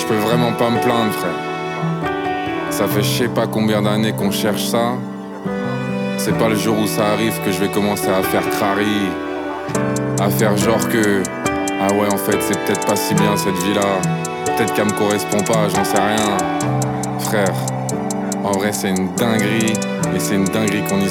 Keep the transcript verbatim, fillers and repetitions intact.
je peux vraiment pas me plaindre, frère. Ça fait je sais pas combien d'années qu'on cherche ça. C'est pas le jour où ça arrive que je vais commencer à faire crari, à faire genre que ah ouais, en fait c'est peut-être pas si bien cette vie-là. Peut-être qu'elle me correspond pas, j'en sais rien. Frère, en vrai c'est une dinguerie. Et c'est une dinguerie qu'on y